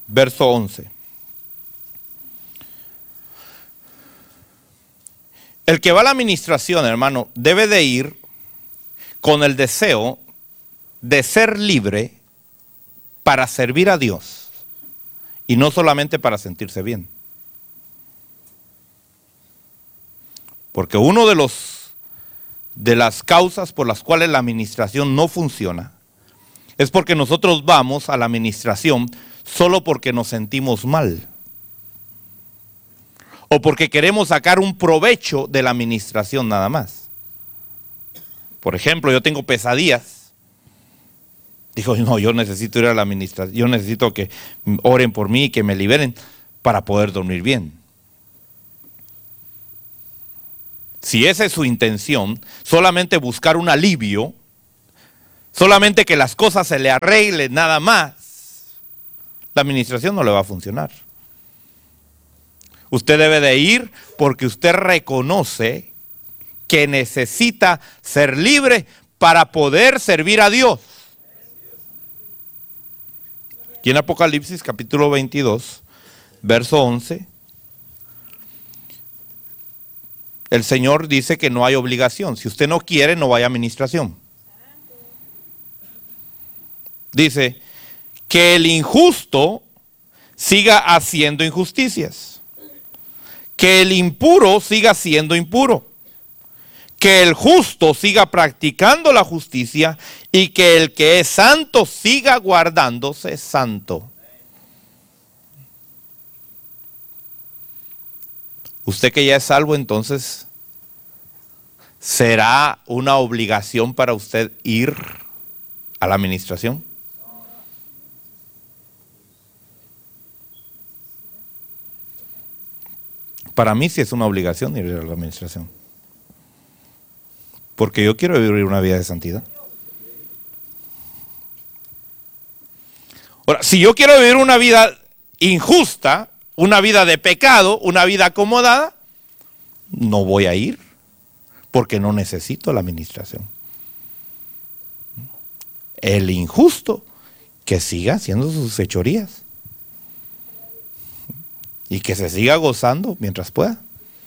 verso 11. El que va a la administración, hermano, debe de ir con el deseo de ser libre para servir a Dios y no solamente para sentirse bien. Porque uno de las causas por las cuales la administración no funciona es porque nosotros vamos a la administración solo porque nos sentimos mal. O porque queremos sacar un provecho de la administración nada más. Por ejemplo, yo tengo pesadillas. Digo, no, yo necesito ir a la administración, yo necesito que oren por mí y que me liberen para poder dormir bien. Si esa es su intención, solamente buscar un alivio, solamente que las cosas se le arreglen nada más, la administración no le va a funcionar. Usted debe de ir porque usted reconoce que necesita ser libre para poder servir a Dios. Aquí en Apocalipsis capítulo 22, verso 11, el Señor dice que no hay obligación. Si usted no quiere, no vaya a administración. Dice que el injusto siga haciendo injusticias. Que el impuro siga siendo impuro, que el justo siga practicando la justicia y que el que es santo siga guardándose santo. Usted que ya es salvo, entonces, ¿será una obligación para usted ir a la administración? Para mí sí es una obligación ir a la administración. Porque yo quiero vivir una vida de santidad. Ahora, si yo quiero vivir una vida injusta, una vida de pecado, una vida acomodada, no voy a ir porque no necesito la administración. El injusto que siga haciendo sus fechorías y que se siga gozando mientras pueda.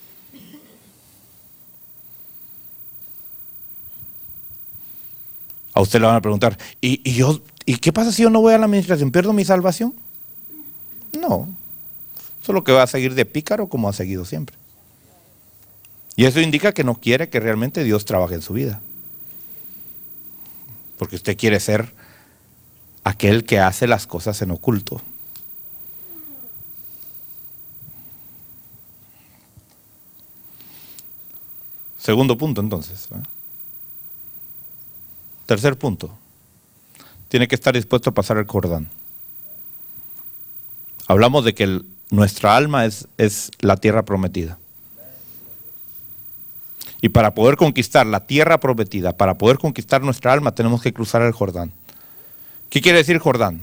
A usted le van a preguntar, ¿y qué pasa si yo no voy a la administración? ¿Pierdo mi salvación? No. Solo que va a seguir de pícaro como ha seguido siempre. Y eso indica que no quiere que realmente Dios trabaje en su vida. Porque usted quiere ser aquel que hace las cosas en oculto. Segundo punto, entonces. Tercer punto. Tiene que estar dispuesto a pasar el Jordán. Hablamos de que nuestra alma es la tierra prometida. Y para poder conquistar la tierra prometida, para poder conquistar nuestra alma, tenemos que cruzar el Jordán. ¿Qué quiere decir Jordán?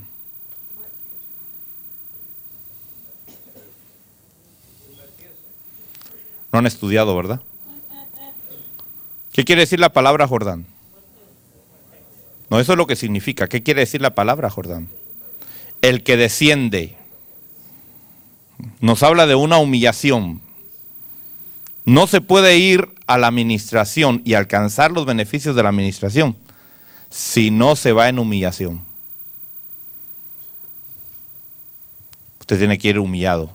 No han estudiado, ¿verdad? ¿Qué quiere decir la palabra Jordán? No, eso es lo que significa. ¿Qué quiere decir la palabra Jordán? El que desciende. Nos habla de una humillación. No se puede ir a la administración y alcanzar los beneficios de la administración si no se va en humillación. Usted tiene que ir humillado.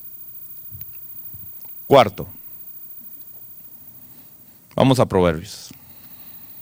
Cuarto. Vamos a Proverbios.